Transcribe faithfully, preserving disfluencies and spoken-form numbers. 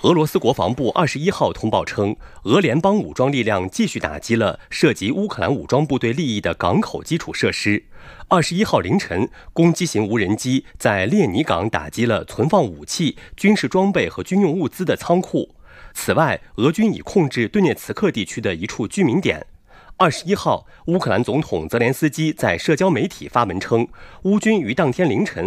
俄罗斯国防部二十一号通报称，俄联邦武装力量继续打击了涉及乌克兰武装部队利益的港口基础设施。二十一号凌晨，攻击型无人机在列尼港打击了存放武器、军事装备和军用物资的仓库。此外，俄军已控制顿涅茨克地区的一处居民点。二十一号，乌克兰总统泽连斯基在社交媒体发文称，乌军于当天凌晨